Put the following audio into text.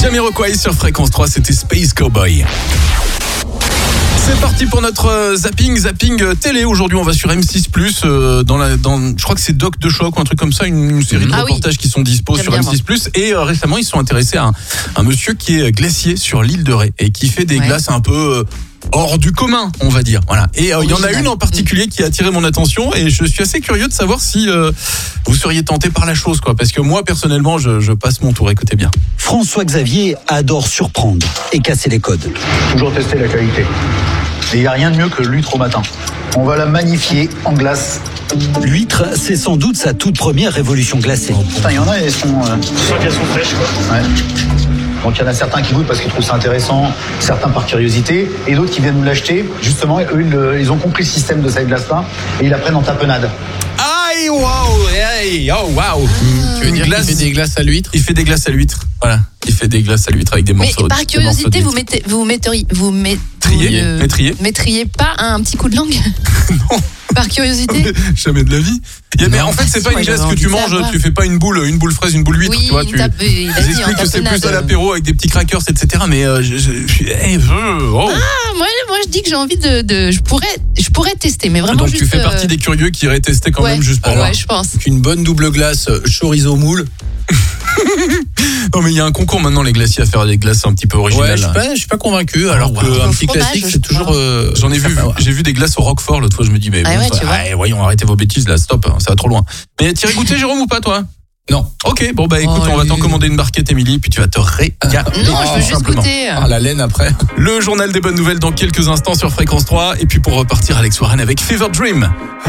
Jamiroquai sur Fréquence 3, c'était Space Cowboy. C'est parti pour notre zapping télé. Aujourd'hui, on va sur M6+, je crois que c'est Doc de Choc ou un truc comme ça, une série de reportages qui sont dispo sur M6+. Et récemment, ils sont intéressés à un monsieur qui est glacier sur l'île de Ré et qui fait des glaces un peu hors du commun, on va dire. Voilà. Et il y en a une en particulier qui a attiré mon attention et je suis assez curieux de savoir si vous seriez tenté par la chose, quoi. Parce que moi, personnellement, je passe mon tour. Écoutez bien. François Xavier adore surprendre et casser les codes. Toujours tester la qualité. Et il n'y a rien de mieux que l'huître au matin. On va la magnifier en glace. L'huître, c'est sans doute sa toute première révolution glacée. Putain, il y en a, elles sont... Je sens qu'elles sont fraîches, quoi. Ouais. Donc il y en a certains qui goûtent parce qu'ils trouvent ça intéressant, certains par curiosité, et d'autres qui viennent nous l'acheter. Justement, eux, ils ont compris le système de cette glace-là, et ils la prennent en tapenade. Aïe, waouh, hey, oh, waouh. Tu veux dire qu'il fait des glaces à l'huître ? Il fait des glaces à l'huître, voilà. Il fait des glaces à l'huître avec des morceaux. Mais par curiosité, vous mettriez pas un petit coup de langue ? Non. Par curiosité ? Jamais de la vie. Mais en fait, c'est pas une glace que tu manges, tu fais pas une boule fraise, une boule huître, tu vois. Tu expliques que c'est plus à l'apéro avec des petits crackers, etc. Mais moi je dis que j'ai envie de je pourrais tester, mais vraiment. Donc juste, tu fais partie des curieux qui iraient tester quand même juste pour voir. Ouais, je pense. Une bonne double glace chorizo moule. Non mais il y a un concours maintenant, les glaciers, à faire des glaces un petit peu originales. Ouais, je suis pas convaincu. Alors qu'un petit classique, c'est toujours. J'en ai vu. J'ai vu des glaces au Roquefort l'autre fois. Je me dis mais voyons, arrêtez vos bêtises là, stop, ça va trop loin. Mais tu irais goûter, Jérôme, ou pas toi ? Non. Ok, bon bah écoute, on va t'en commander une barquette, Émilie, puis tu vas te régaler. Non, je veux juste goûter. La laine après. Le journal des bonnes nouvelles dans quelques instants sur Fréquence 3, et puis pour repartir, Alex Warren avec Fever Dream.